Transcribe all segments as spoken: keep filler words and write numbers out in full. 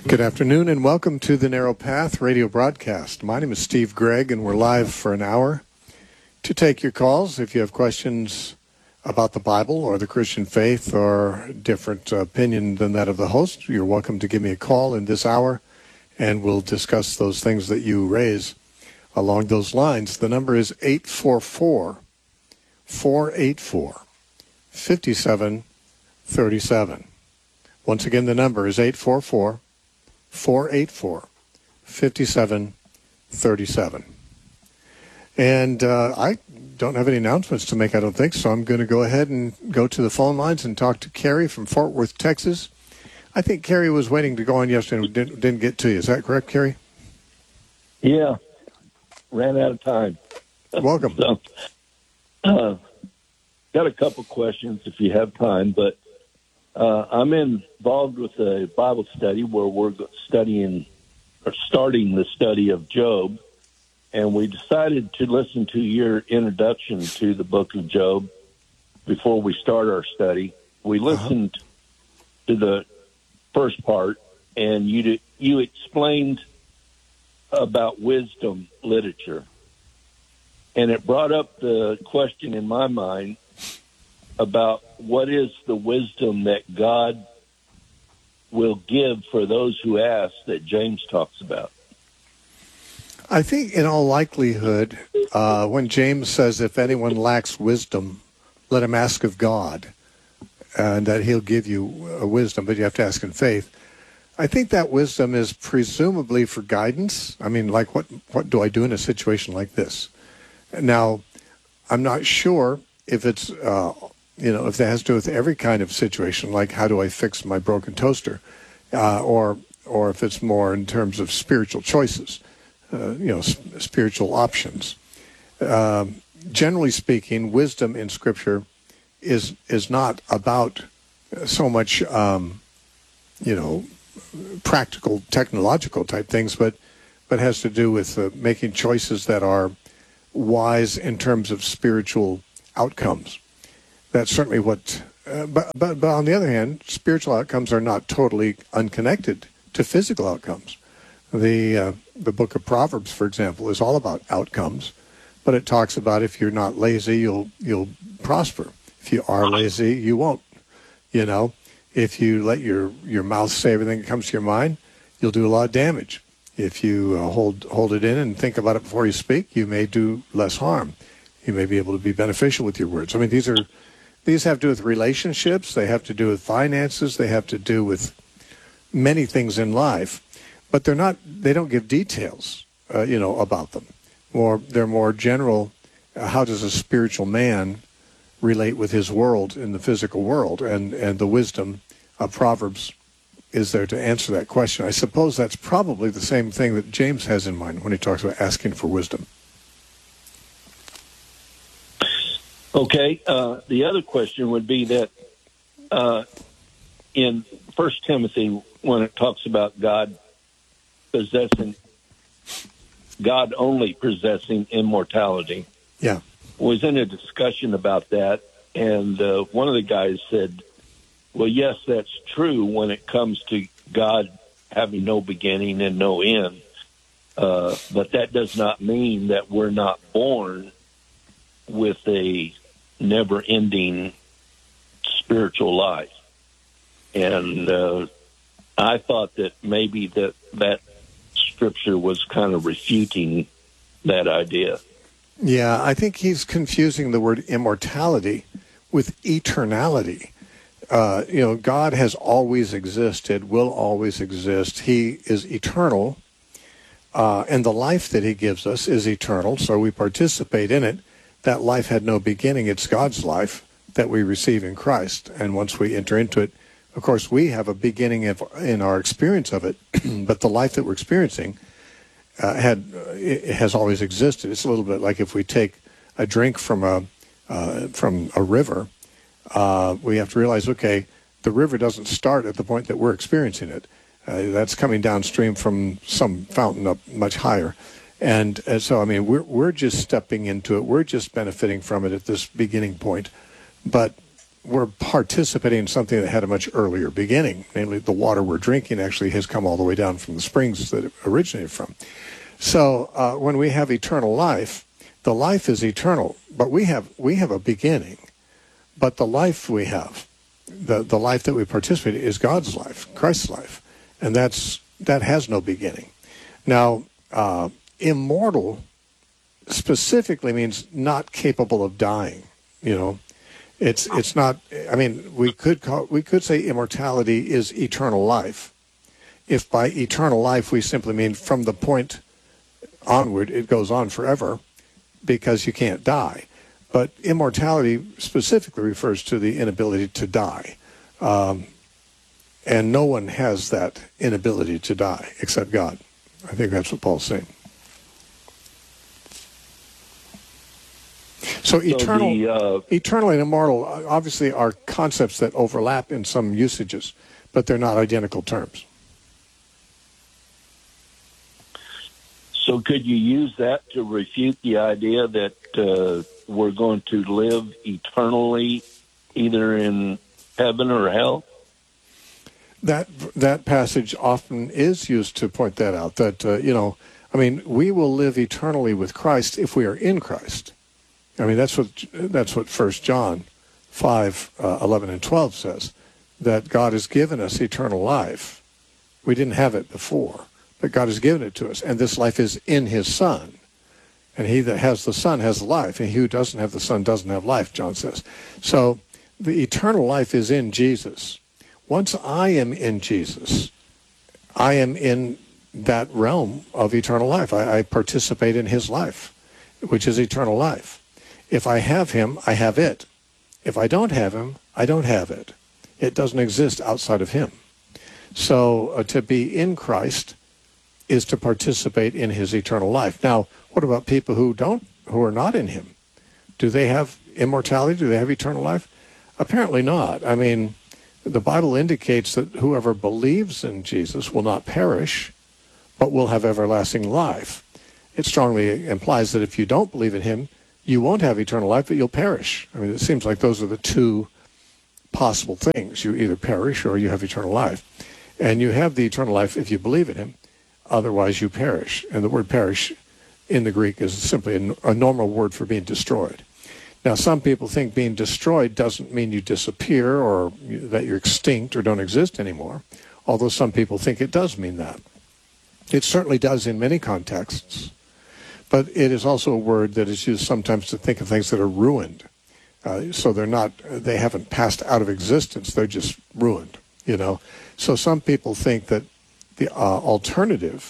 Good afternoon and welcome to the Narrow Path radio broadcast. My name is Steve Gregg and we're live for an hour to take your calls. If you have questions about the Bible or the Christian faith or different opinion than that of the host, you're welcome to give me a call in this hour and we'll discuss those things that you raise along those lines. The number is eight four four, four eight four, five seven three seven. Once again, the number is eight four four, four eight four, five seven three seven. And uh, I don't have any announcements to make, I don't think, so I'm going to go ahead and go to the phone lines and talk to Carrie from Fort Worth, Texas. I think Carrie was waiting to go on yesterday and didn't, didn't get to you. Is that correct, Carrie? Yeah. Ran out of time. Welcome. so, uh, got a couple questions if you have time, but uh, I'm involved with a Bible study where we're studying or starting the study of Job, and we decided to listen to your introduction to the book of Job before we start our study. We listened uh-huh. to the first part, and you did, you explained about wisdom literature. And it brought up the question in my mind about what is the wisdom that God will give for those who ask that James talks about. I think in all likelihood, uh, when James says, if anyone lacks wisdom, let him ask of God, and that he'll give you uh, wisdom, but you have to ask in faith. I think that wisdom is presumably for guidance. I mean, like, what, what do I do in a situation like this? Now, I'm not sure if it's, uh, you know, if that has to do with every kind of situation, like how do I fix my broken toaster, uh, or or if it's more in terms of spiritual choices, uh, you know, sp- spiritual options. Um, generally speaking, wisdom in Scripture is is not about so much, um, you know, practical, technological type things, but but has to do with uh, making choices that are wise in terms of spiritual outcomes. That's certainly what, uh, but, but but on the other hand, spiritual outcomes are not totally unconnected to physical outcomes. The uh, the book of Proverbs, for example, is all about outcomes, but it talks about if you're not lazy, you'll you'll prosper. If you are lazy, you won't. You know, if you let your, your mouth say everything that comes to your mind, you'll do a lot of damage. If you uh, hold hold it in and think about it before you speak, you may do less harm. You may be able to be beneficial with your words. I mean, these are these have to do with relationships. They have to do with finances. They have to do with many things in life, but they're not. They don't give details, uh, you know, about them. Or they're more general. Uh, how does a spiritual man relate with his world in the physical world? And and the wisdom of Proverbs is there to answer that question. I suppose that's probably the same thing that James has in mind when he talks about asking for wisdom. Okay. Uh, the other question would be that uh, in First Timothy, when it talks about God possessing, God only possessing immortality, yeah, was in a discussion about that, and uh, one of the guys said, well, yes, that's true when it comes to God having no beginning and no end, uh, but that does not mean that we're not born with a never-ending spiritual life. And uh, I thought that maybe that that scripture was kind of refuting that idea. Yeah, I think he's confusing the word immortality with eternality. Uh, you know, God has always existed, will always exist. He is eternal, uh, and the life that he gives us is eternal, so we participate in it. That life had no beginning. It's God's life that we receive in Christ, and once we enter into it, of course, we have a beginning of, in our experience of it, but the life that we're experiencing uh, had uh, it has always existed. It's a little bit like if we take a drink from a uh, from a river. Uh, we have to realize, okay, the river doesn't start at the point that we're experiencing it. Uh, that's coming downstream from some fountain up much higher. And, and so, I mean, we're we're just stepping into it. We're just benefiting from it at this beginning point. But we're participating in something that had a much earlier beginning. Namely, the water we're drinking actually has come all the way down from the springs that it originated from. So uh, when we have eternal life, the life is eternal, but we have we have a beginning. But the life we have, the the life that we participate in, is God's life, Christ's life, and that's that has no beginning. Now, uh, immortal specifically means not capable of dying. You know, it's it's not. I mean, we could call we could say immortality is eternal life. If by eternal life we simply mean from the point onward, it goes on forever, because you can't die. But immortality specifically refers to the inability to die. Um, and no one has that inability to die except God. I think that's what Paul's saying. So eternal, the, uh, eternal and immortal obviously are concepts that overlap in some usages, but they're not identical terms. So could you use that to refute the idea that uh, we're going to live eternally either in heaven or hell? That that passage often is used to point that out, that, uh, you know, I mean, we will live eternally with Christ if we are in Christ. I mean, that's what that's what First John five, uh, eleven and twelve says, that God has given us eternal life. We didn't have it before, but God has given it to us, and this life is in his Son. And he that has the Son has life, and he who doesn't have the Son doesn't have life, John says. So the eternal life is in Jesus. Once I am in Jesus, I am in that realm of eternal life. I, I participate in his life, which is eternal life. If I have him, I have it. If I don't have him, I don't have it. It doesn't exist outside of him. So uh, to be in Christ is to participate in his eternal life. Now, what about people who don't, who are not in him? Do they have immortality? Do they have eternal life? Apparently not. I mean, the Bible indicates that whoever believes in Jesus will not perish, but will have everlasting life. It strongly implies that if you don't believe in him, you won't have eternal life, but you'll perish. I mean, it seems like those are the two possible things. You either perish or you have eternal life. And you have the eternal life if you believe in him. Otherwise, you perish. And the word perish in the Greek is simply a, a normal word for being destroyed. Now, some people think being destroyed doesn't mean you disappear or that you're extinct or don't exist anymore, although some people think it does mean that. It certainly does in many contexts, but it is also a word that is used sometimes to think of things that are ruined. Uh, so they're not, they haven't passed out of existence, they're just ruined, you know. So some people think that the uh, alternative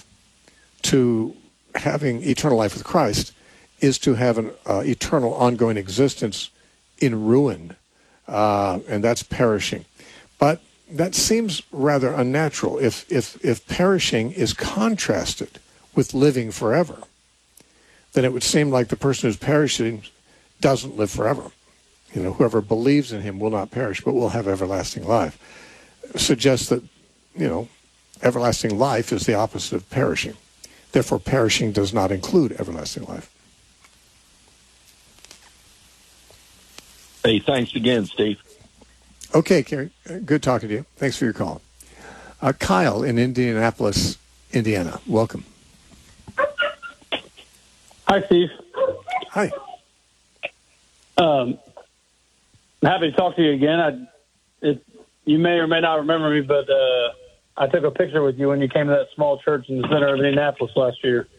to having eternal life with Christ is to have an uh, eternal ongoing existence in ruin, uh, and that's perishing. But that seems rather unnatural if, if, if perishing is contrasted with living forever. Then it would seem like the person who's perishing doesn't live forever. You know, whoever believes in him will not perish, but will have everlasting life. Suggests that, you know, everlasting life is the opposite of perishing. Therefore, perishing does not include everlasting life. Hey, thanks again, Steve. Okay, Kerry. Good talking to you. Thanks for your call. Uh, Kyle in Indianapolis, Indiana. Welcome. Hi, Steve. Hi. Um, I'm happy to talk to you again. I, it, you may or may not remember me, but uh, I took a picture with you when you came to that small church in the center of Indianapolis last year.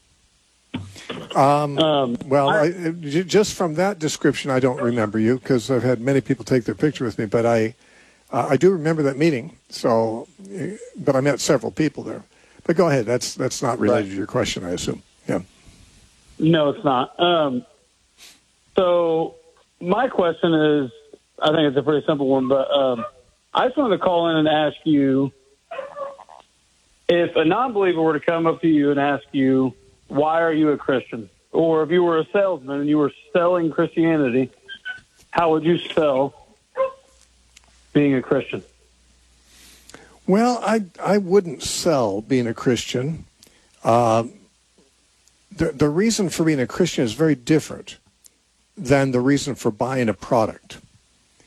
Um, Um, well, I- I, j- just from that description, I don't remember you because I've had many people take their picture with me, but I uh, I do remember that meeting. So, uh, but I met several people there. But go ahead. That's that's not related Right. to your question, I assume. Yeah. No, it's not. Um, so my question is, I think it's a pretty simple one, but um, I just wanted to call in and ask you, if a non-believer were to come up to you and ask you, why are you a Christian? Or if you were a salesman and you were selling Christianity, how would you sell being a Christian? Well, I I wouldn't sell being a Christian. Uh, the the reason for being a Christian is very different than the reason for buying a product.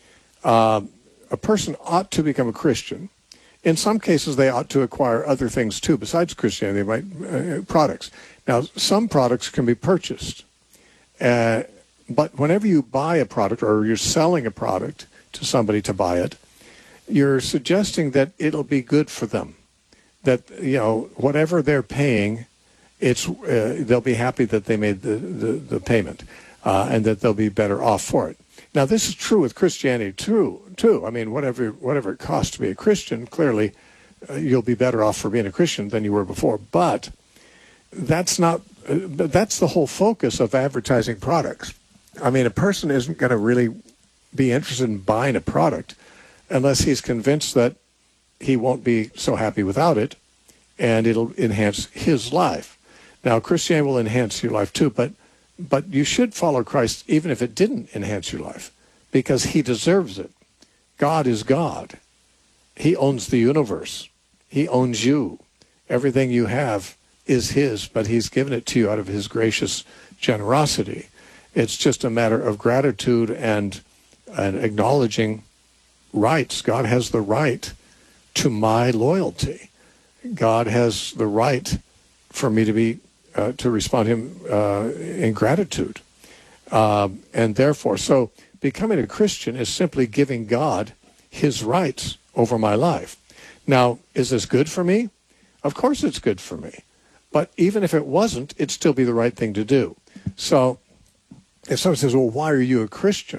uh, a person ought to become a Christian. In some cases, they ought to acquire other things too, besides Christianity, they might, uh, products. Now, some products can be purchased. Uh, but whenever you buy a product or you're selling a product to somebody to buy it, you're suggesting that it'll be good for them. That, you know, whatever they're paying, it's uh, they'll be happy that they made the, the, the payment uh, and that they'll be better off for it. Now, this is true with Christianity, too. too. I mean, whatever whatever it costs to be a Christian, clearly uh, you'll be better off for being a Christian than you were before. But that's not, uh, that's the whole focus of advertising products. I mean, a person isn't going to really be interested in buying a product unless he's convinced that he won't be so happy without it, and it'll enhance his life. Now, Christianity will enhance your life too, but but you should follow Christ even if it didn't enhance your life, because he deserves it. God is God. He owns the universe. He owns you. Everything you have is his, but he's given it to you out of his gracious generosity. It's just a matter of gratitude and, and acknowledging rights. God has the right to my loyalty. God has the right for me to be uh, to respond to him uh, in gratitude, uh, and therefore, so becoming a Christian is simply giving God his rights over my life. Now, is this good for me? Of course, it's good for me. But even if it wasn't, it'd still be the right thing to do. So, if someone says, "Well, why are you a Christian?"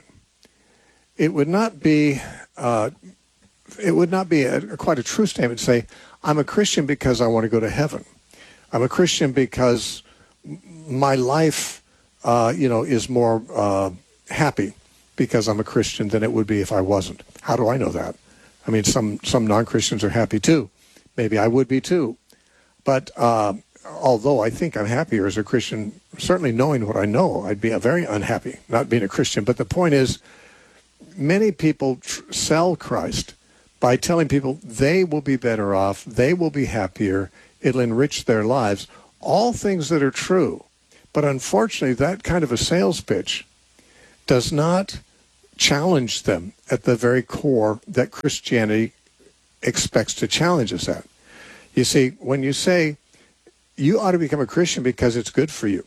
It would not be. Uh, It would not be a, quite a true statement to say, I'm a Christian because I want to go to heaven. I'm a Christian because my life, uh, you know, is more uh, happy because I'm a Christian than it would be if I wasn't. How do I know that? I mean, some, some non-Christians are happy too. Maybe I would be too. But uh, although I think I'm happier as a Christian, certainly knowing what I know, I'd be very unhappy not being a Christian. But the point is, many people tr- sell Christ by telling people they will be better off, they will be happier, it'll enrich their lives, all things that are true. But unfortunately, that kind of a sales pitch does not challenge them at the very core that Christianity expects to challenge us at. You see, when you say, you ought to become a Christian because it's good for you,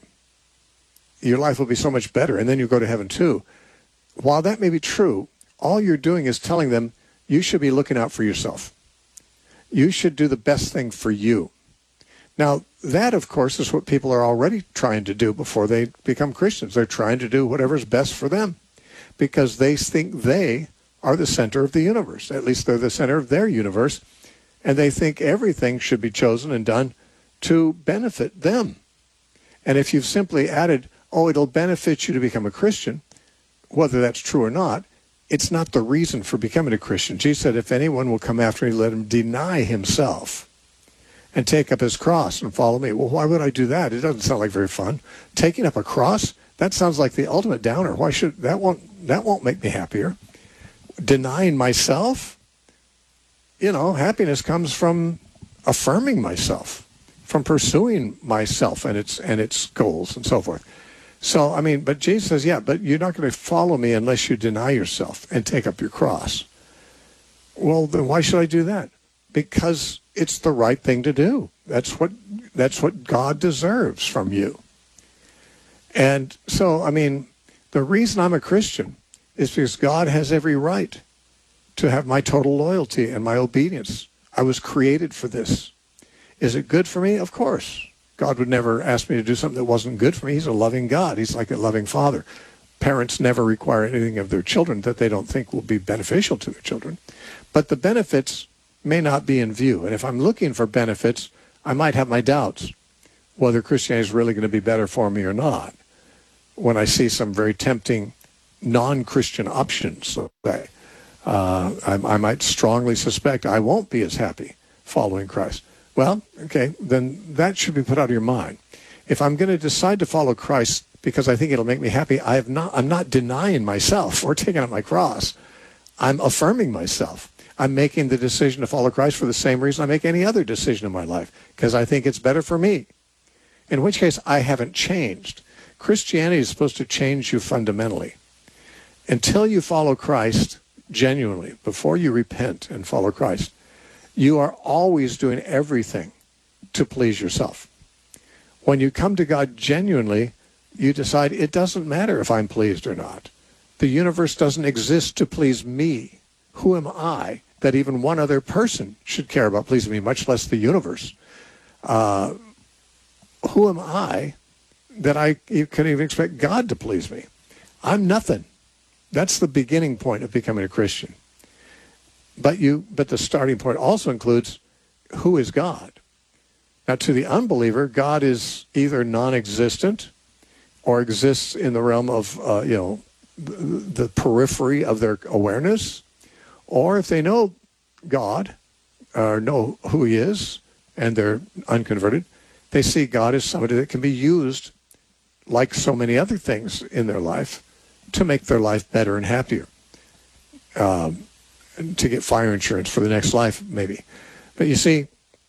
your life will be so much better, and then you go to heaven too. While that may be true, all you're doing is telling them, you should be looking out for yourself. You should do the best thing for you. Now, that, of course, is what people are already trying to do before they become Christians. They're trying to do whatever's best for them because they think they are the center of the universe. At least they're the center of their universe, and they think everything should be chosen and done to benefit them. And if you've simply added, oh, it'll benefit you to become a Christian, whether that's true or not, it's not the reason for becoming a Christian. Jesus said, if anyone will come after me, let him deny himself and take up his cross and follow me. Well, why would I do that? It doesn't sound like very fun. Taking up a cross, that sounds like the ultimate downer. Why should that won't that won't make me happier? Denying myself? You know, happiness comes from affirming myself, from pursuing myself and its and its goals and so forth. So, I mean, but Jesus says, yeah, but you're not going to follow me unless you deny yourself and take up your cross. Well, then why should I do that? Because it's the right thing to do. That's what that's what God deserves from you. And so, I mean, the reason I'm a Christian is because God has every right to have my total loyalty and my obedience. I was created for this. Is it good for me? Of course. God would never ask me to do something that wasn't good for me. He's a loving God. He's like a loving father. Parents never require anything of their children that they don't think will be beneficial to their children. But the benefits may not be in view. And if I'm looking for benefits, I might have my doubts whether Christianity is really going to be better for me or not when I see some very tempting non-Christian options. Okay. Uh, I, I might strongly suspect I won't be as happy following Christ. Well, okay, then that should be put out of your mind. If I'm going to decide to follow Christ because I think it'll make me happy, I have not, I'm not denying myself or taking up my cross. I'm affirming myself. I'm making the decision to follow Christ for the same reason I make any other decision in my life, because I think it's better for me. In which case, I haven't changed. Christianity is supposed to change you fundamentally. Until you follow Christ, genuinely, before you repent and follow Christ, you are always doing everything to please yourself. When you come to God genuinely, you decide it doesn't matter if I'm pleased or not. The universe doesn't exist to please me. Who am I that even one other person should care about pleasing me, much less the universe? Uh, who am I that I can even expect God to please me? I'm nothing. That's the beginning point of becoming a Christian. But you, but the starting point also includes, who is God? Now, to the unbeliever, God is either non-existent or exists in the realm of, uh, you know, the, the periphery of their awareness. Or if they know God, or know who he is, and they're unconverted, they see God as somebody that can be used, like so many other things in their life, to make their life better and happier. Um, to get fire insurance for the next life, maybe. But you see,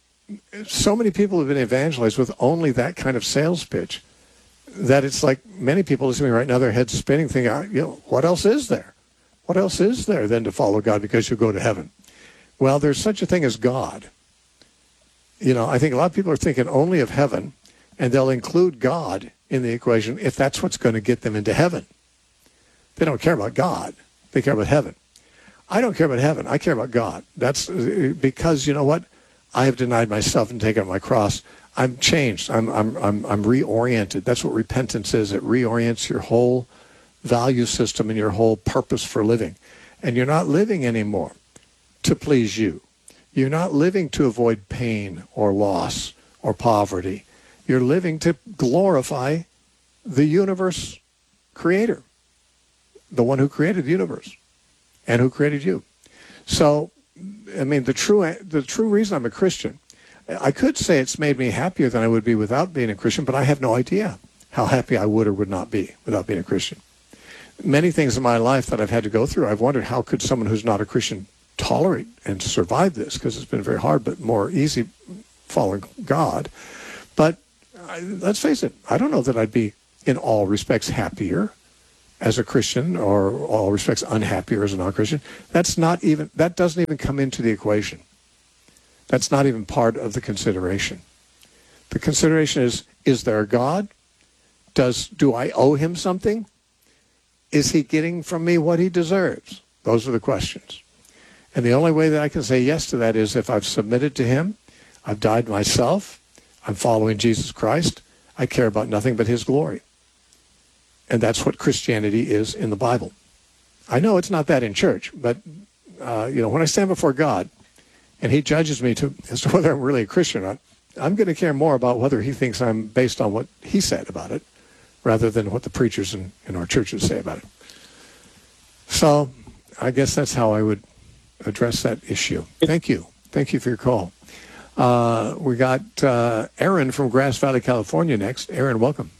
so many people have been evangelized with only that kind of sales pitch that it's like many people listening right now, their heads spinning, thinking, you know, what else is there? What else is there then to follow God because you'll go to heaven? Well, there's such a thing as God. You know, I think a lot of people are thinking only of heaven, and they'll include God in the equation if that's what's going to get them into heaven. They don't care about God. They care about heaven. I don't care about heaven. I care about God. That's because, you know what? I have denied myself and taken up my cross. I'm changed. I'm, I'm, I'm, I'm reoriented. That's what repentance is. It reorients your whole value system and your whole purpose for living. And you're not living anymore to please you. You're not living to avoid pain or loss or poverty. You're living to glorify the universe creator, the one who created the universe and who created you. So, I mean, the true the true reason I'm a Christian, I could say it's made me happier than I would be without being a Christian, but I have no idea how happy I would or would not be without being a Christian. Many things in my life that I've had to go through, I've wondered how could someone who's not a Christian tolerate and survive this, because it's been very hard, but more easy following God. But I, let's face it, I don't know that I'd be in all respects happier as a Christian or all respects unhappier as a non-Christian. That's not even, that doesn't even come into the equation. That's not even part of the consideration. The consideration is, is there a God? Does, do I owe him something? Is he getting from me what he deserves? Those are the questions. And the only way that I can say yes to that is if I've submitted to him, I've died myself, I'm following Jesus Christ, I care about nothing but his glory. And that's what Christianity is in the Bible. I know it's not that in church, but uh, you know, when I stand before God and he judges me to, as to whether I'm really a Christian or not, I'm going to care more about whether he thinks I'm based on what he said about it rather than what the preachers in, in our churches say about it. So I guess that's how I would address that issue. Thank you. Thank you for your call. Uh, we got uh, Aaron from Grass Valley, California next. Aaron, welcome.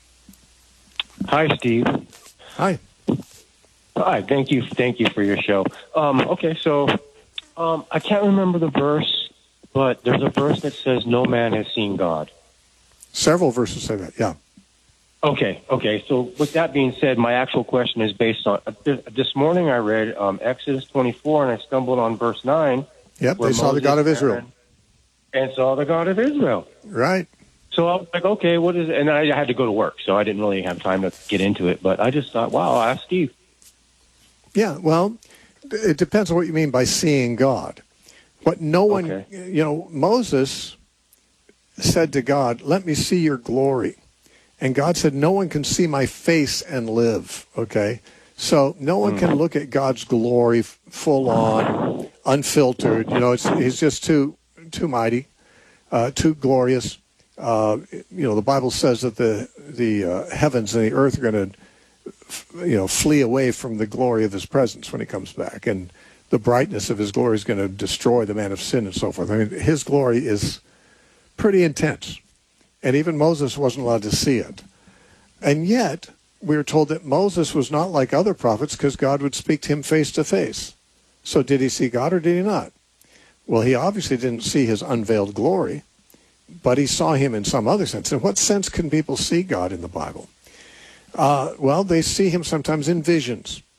Hi, Steve. Hi. Hi. Thank you. Thank you for your show. Um, okay, so um, I can't remember the verse, but there's a verse that says, "No man has seen God." Several verses say that. Yeah. Okay. Okay. So with that being said, my actual question is based on uh, this morning. I read um, Exodus twenty-four, and I stumbled on verse nine. Yep. They saw the God of Israel. And saw the God of Israel. Right. So I was like, okay, what is it? And I had to go to work, so I didn't really have time to get into it. But I just thought, wow, I'll ask Steve. Yeah, well, it depends on what you mean by seeing God. What no one, Okay. you know, Moses said to God, let me see your glory. And God said, no one can see my face and live, okay? So no one can look at God's glory full on, unfiltered. You know, it's, he's just too too mighty, uh, too glorious. Uh, you know, the Bible says that the the uh, heavens and the earth are going to, you know, flee away from the glory of his presence when he comes back, and the brightness of his glory is going to destroy the man of sin and so forth. I mean, his glory is pretty intense, and even Moses wasn't allowed to see it. And yet, we were told that Moses was not like other prophets because God would speak to him face to face. So did he see God or did he not? Well, he obviously didn't see his unveiled glory, but he saw him in some other sense. In what sense can people see God in the Bible? Uh, well, they see him sometimes in visions.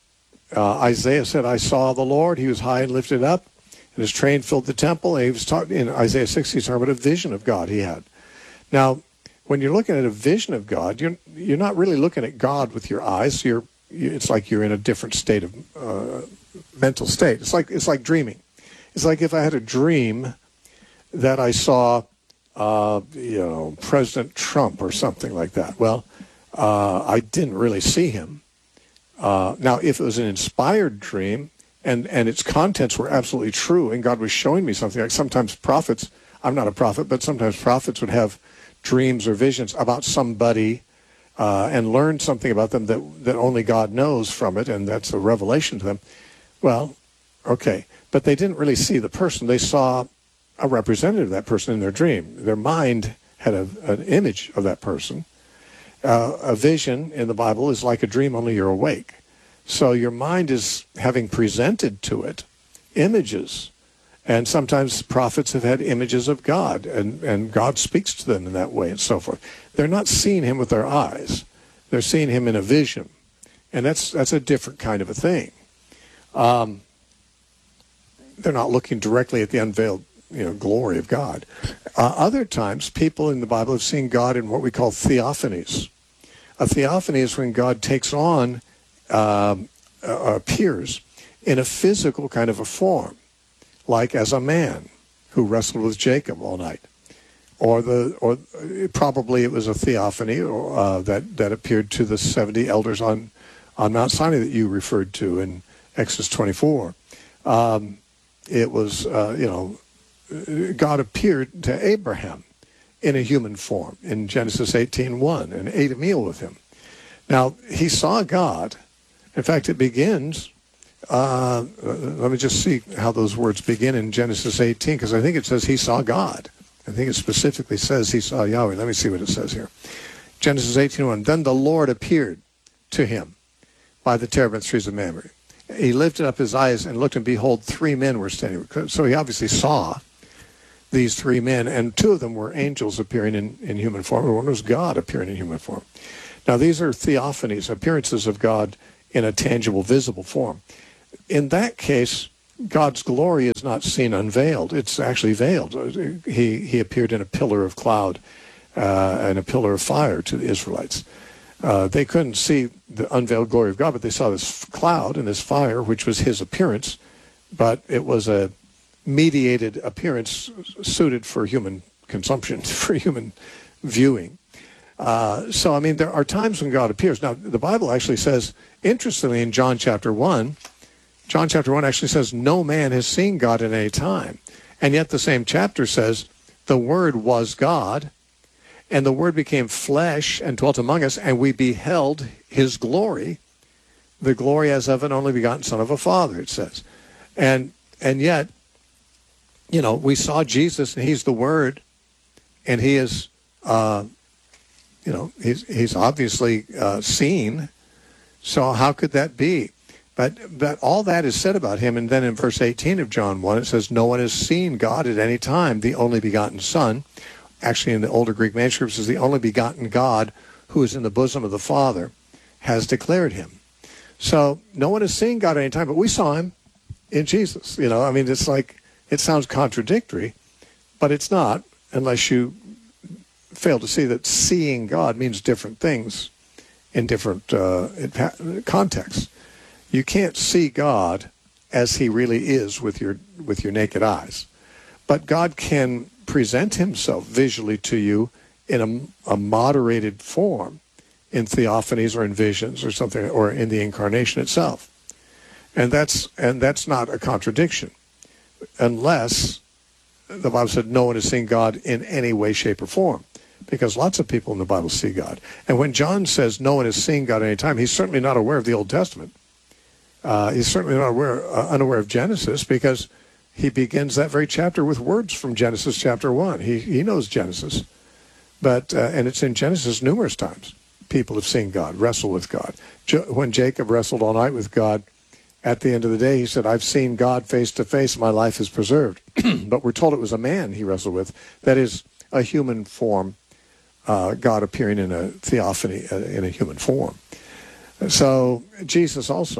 Uh, Isaiah said, I saw the Lord. He was high and lifted up, and his train filled the temple. And he was talking in Isaiah sixty, he's talking about a vision of God he had. Now, when you're looking at a vision of God, you're you're not really looking at God with your eyes. You're it's like you're in a different state of uh, mental state. It's like it's like dreaming. It's like if I had a dream that I saw, uh, you know, President Trump or something like that. Well, uh, I didn't really see him. Uh, now, if it was an inspired dream and, and its contents were absolutely true and God was showing me something, like sometimes prophets, I'm not a prophet, but sometimes prophets would have dreams or visions about somebody uh, and learn something about them that, that only God knows from it, and that's a revelation to them. Well, okay, but they didn't really see the person. They saw a representative of that person in their dream. Their mind had a, an image of that person. Uh, a vision in the Bible is like a dream, only you're awake. So your mind is having presented to it images. And sometimes prophets have had images of God, and, and God speaks to them in that way and so forth. They're not seeing him with their eyes. They're seeing him in a vision. And that's that's a different kind of a thing. Um, they're not looking directly at the unveiled you know, glory of God. Uh, other times, people in the Bible have seen God in what we call theophanies. A theophany is when God takes on, uh, uh, appears in a physical kind of a form, like as a man who wrestled with Jacob all night. Or the, or probably it was a theophany or, uh, that, that appeared to the seventy elders on, on Mount Sinai that you referred to in Exodus twenty-four. Um, it was, uh, you know, God appeared to Abraham in a human form in Genesis eighteen one and ate a meal with him. Now, he saw God. In fact, it begins, uh, let me just see how those words begin in Genesis eighteen, because I think it says he saw God. I think it specifically says he saw Yahweh. Let me see what it says here. Genesis eighteen one, then the Lord appeared to him by the terebinth trees of Mamre. He lifted up his eyes and looked, and behold, three men were standing. So he obviously saw these three men, and two of them were angels appearing in, in human form, and one was God appearing in human form. Now, these are theophanies, appearances of God in a tangible, visible form. In that case, God's glory is not seen unveiled. It's actually veiled. He, he appeared in a pillar of cloud uh, and a pillar of fire to the Israelites. Uh, they couldn't see the unveiled glory of God, but they saw this cloud and this fire, which was his appearance, but it was a mediated appearance suited for human consumption, for human viewing. Uh, so, I mean, there are times when God appears. Now, the Bible actually says, interestingly, in John chapter one, John chapter one actually says, no man has seen God at any time. And yet the same chapter says, the Word was God, and the Word became flesh and dwelt among us, and we beheld his glory, the glory as of an only begotten Son of a Father, it says. And and yet, you know, we saw Jesus, and he's the Word, and he is, uh, you know, he's, he's obviously uh, seen. So how could that be? But but all that is said about him, and then in verse eighteen of John one, it says, no one has seen God at any time, the only begotten Son. Actually, in the older Greek manuscripts, is the only begotten God who is in the bosom of the Father has declared him. So no one has seen God at any time, but we saw him in Jesus. You know, I mean, it's like, it sounds contradictory, but it's not, unless you fail to see that seeing God means different things in different uh, contexts. You can't see God as he really is with your with your naked eyes, but God can present himself visually to you in a, a moderated form in theophanies or in visions or something, or in the incarnation itself. And that's and that's not a contradiction, unless the Bible said no one has seen God in any way, shape, or form, because lots of people in the Bible see God. And when John says no one has seen God at any time, he's certainly not aware of the Old Testament. Uh, he's certainly not aware, uh, unaware of Genesis, because he begins that very chapter with words from Genesis chapter one. He he knows Genesis, but uh, and it's in Genesis numerous times. People have seen God, wrestle with God. Jo- when Jacob wrestled all night with God, at the end of the day, he said, I've seen God face to face, my life is preserved. But we're told it was a man he wrestled with. That is, a human form, uh, God appearing in a theophany, uh, in a human form. So Jesus also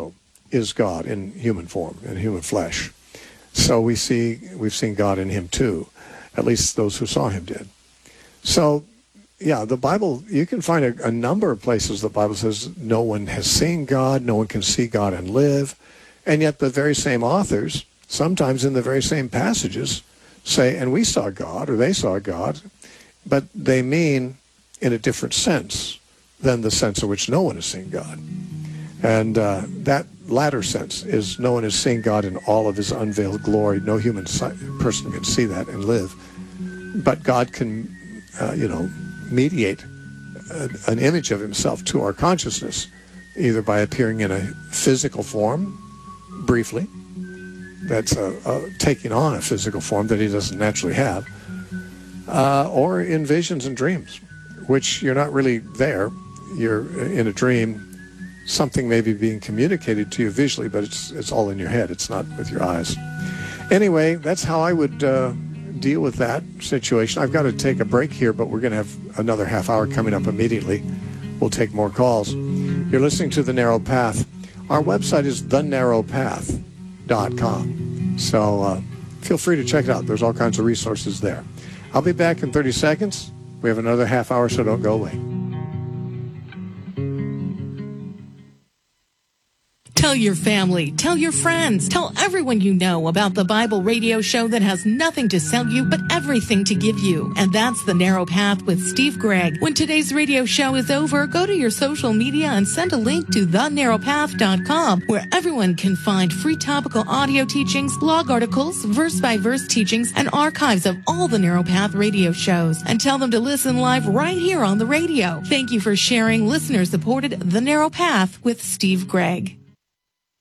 is God in human form, in human flesh. So we see, we've seen God in him too. At least those who saw him did. So, yeah, the Bible, you can find a, a number of places the Bible says no one has seen God, no one can see God and live. And yet the very same authors, sometimes in the very same passages, say, and we saw God, or they saw God, but they mean in a different sense than the sense in which no one has seen God. And uh, that latter sense is no one has seen God in all of his unveiled glory. No human person can see that and live. But God can, uh, you know, mediate a, an image of himself to our consciousness, either by appearing in a physical form, briefly, that's a, a taking on a physical form that he doesn't naturally have, uh, or in visions and dreams, which you're not really there. You're in a dream. Something may be being communicated to you visually, but it's it's all in your head. It's not with your eyes. Anyway, that's how I would uh, deal with that situation. I've got to take a break here, but we're going to have another half hour coming up immediately. We'll take more calls. You're listening to The Narrow Path. Our website is the narrow path dot com. So uh, feel free to check it out. There's all kinds of resources there. I'll be back in thirty seconds. We have another half hour, so don't go away. Tell your family, tell your friends, tell everyone you know about the Bible radio show that has nothing to sell you but everything to give you. And that's The Narrow Path with Steve Gregg. When today's radio show is over, go to your social media and send a link to the narrow path dot com, where everyone can find free topical audio teachings, blog articles, verse-by-verse teachings, and archives of all the Narrow Path radio shows. And tell them to listen live right here on the radio. Thank you for sharing listener-supported The Narrow Path with Steve Gregg.